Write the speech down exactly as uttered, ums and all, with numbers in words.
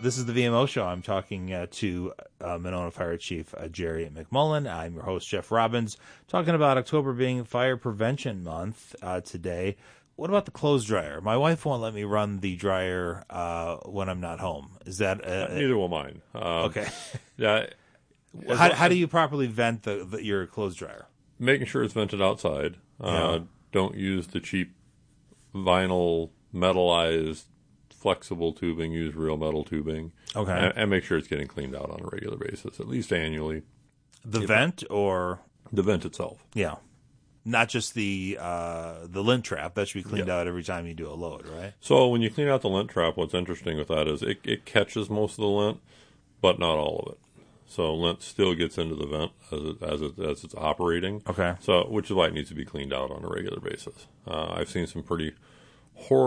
This is the V M O Show. I'm talking uh, to uh, Monona Fire Chief uh, Jerry McMullen. I'm your host, Jeff Robbins, talking about October being Fire Prevention Month uh, today. What about the clothes dryer? My wife won't let me run the dryer uh, when I'm not home. Is that... Uh, Neither will mine. Um, okay. Yeah. How, how do you properly vent the, the, your clothes dryer? Making sure it's vented outside. Uh, Yeah. Don't use the cheap vinyl, metallized, flexible tubing. Use real metal tubing. Okay. And, and make sure it's getting cleaned out on a regular basis, at least annually. The vent or... The vent itself. Yeah. Not just the uh, the lint trap. That should be cleaned Yeah. out every time you do a load, right? So when you clean out the lint trap, what's interesting with that is it, it catches most of the lint, but not all of it. So lint still gets into the vent as it, as it, as it's operating. Okay. So which is why it needs to be cleaned out on a regular basis. Uh, I've seen some pretty horrible